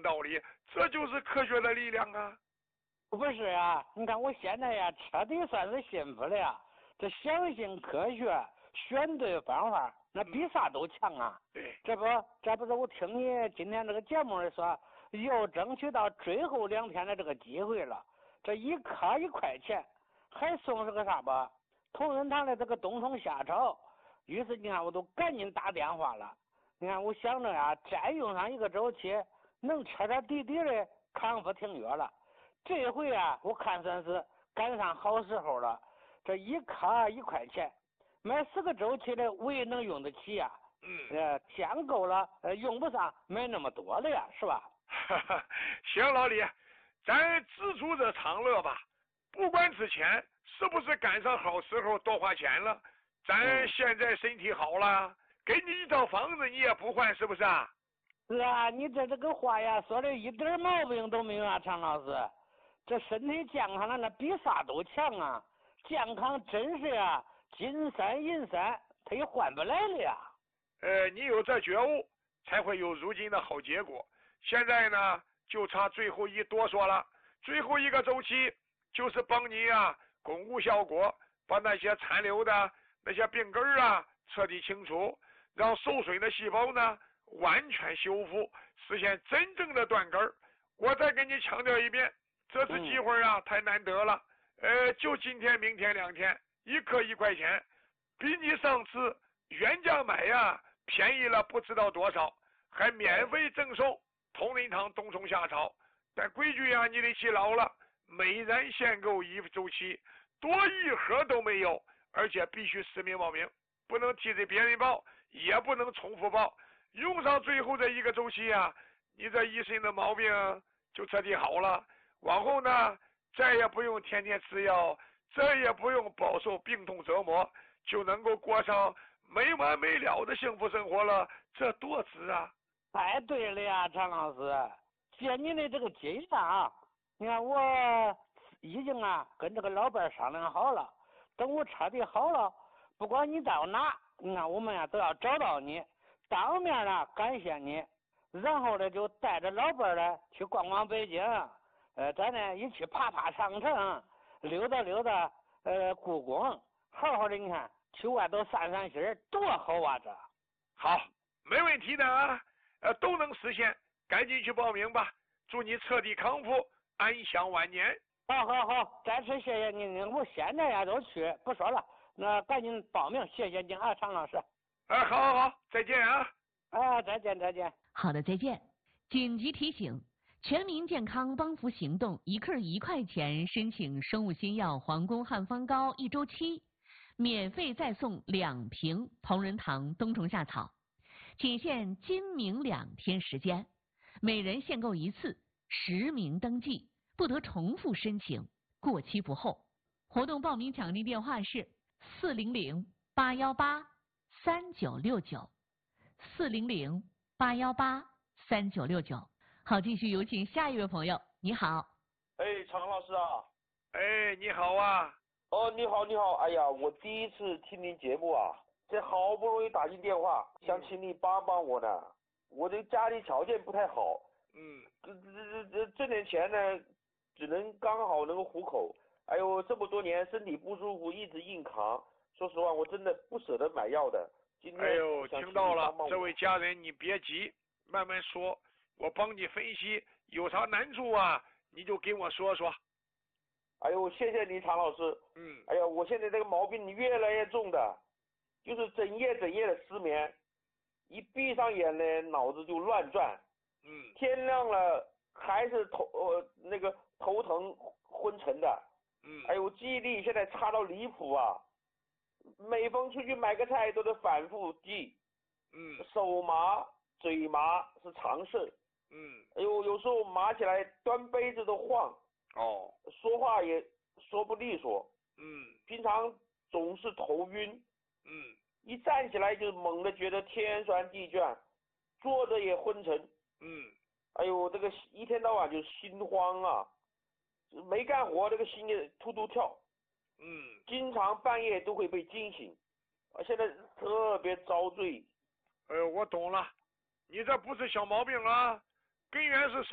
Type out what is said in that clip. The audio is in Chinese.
道理，这就是科学的力量啊。 不是啊，你看我现在呀，彻底算是信服了呀。这相信科学，选对方法，那比啥都强啊。 对， 这不是我听你今天这个节目里说，又争取到最后2天的这个机会了。这一颗1块钱，还送是个啥吧？同仁堂的这个冬虫夏草。于是你看，我都赶紧打电话了。你看，我想着呀，再用上1个周期，能彻彻底底的康复停药了。这回啊，我看算是赶上好时候了。这一颗1块钱，买4个周期的，我也能用得起呀。钱够了，用不上买那么多了呀，是吧？ 行，老李，咱知足者常乐吧。不管之前是不是赶上好时候多花钱了，咱现在身体好了，给你一套房子你也不换，是不是啊？ 是啊，你这个话呀，说的一点毛病都没有啊，常老师。这身体健康了，那比啥都强啊！健康真是啊，金山银山，它也换不来了呀。 你有这觉悟，才会有如今的好结果。现在呢，就差最后一哆嗦了。最后1个周期，就是帮你啊巩固效果，把那些残留的那些病根啊彻底清除，让受损的细胞呢完全修复，实现真正的断根儿。我再给你强调一遍，这次机会啊太难得了。就今天明天2天，1颗1块钱，比你上次原价买呀便宜了不知道多少，还免费赠送同仁堂冬虫夏草。但规矩呀你得记牢了，每人限购1周期，多1盒都没有，而且必须实名报名，不能替着别人报，也不能重复报。用上最后这1个周期啊，你这一身的毛病就彻底好了。往后呢，再也不用天天吃药，再也不用饱受病痛折磨，就能够过上没完没了的幸福生活了，这多值啊！ 太对了呀，常老师，借你的这个金啊，你看我已经啊跟这个老伴商量好了，等我彻底好了，不管你到哪，你看我们呀都要找到你，当面呢感谢你，然后呢就带着老伴呢去逛逛北京，咱呢一起爬爬长城，溜达溜达故宫，好好的你看去外头散散心，多好啊这！ 好，没问题的啊，都能实现，赶紧去报名吧，祝你彻底康复，安享晚年。 好，再次谢谢您，我现在呀都去，不说了，那赶紧报名，谢谢您啊，常老师。 好，再见啊！ 再见。 好的，再见。紧急提醒：全民健康帮扶行动，1克1块钱申请生物新药皇宫汉方膏1周期，免费再送2瓶同仁堂冬虫夏草，仅限今明2天时间，每人限购1次，实名登记，不得重复申请，过期不候。活动报名抢订电话是400-818-3969，400-818-3969。好，继续有请下一位朋友。你好。 常老师啊。 你好啊。 你好。哎呀，我第一次听您节目啊，这好不容易打进电话，想请你帮帮我呢。我这家里条件不太好，挣点钱呢，只能刚好能够糊口。哎呦，这么多年身体不舒服，一直硬扛。说实话，我真的不舍得买药的。今天听到了，这位家人你别急，慢慢说，我帮你分析，有啥难处啊，你就跟我说说。 哎呦，谢谢你，常老师。哎呀，我现在这个毛病越来越重的，就是整夜的失眠，一闭上眼呢，脑子就乱转。天亮了还是头疼昏沉的。哎呦，记忆力现在差到离谱啊！每逢出去买个菜都得反复记。手麻嘴麻是常事。哎呦，有时候麻起来端杯子都晃。说话也说不利索。平常总是头晕。一站起来就猛地觉得天旋地转，坐着也昏沉。哎呦，这个一天到晚就心慌啊，没干活这个心也突突跳。经常半夜都会被惊醒，现在特别遭罪。 我懂了，你这不是小毛病啊，根源是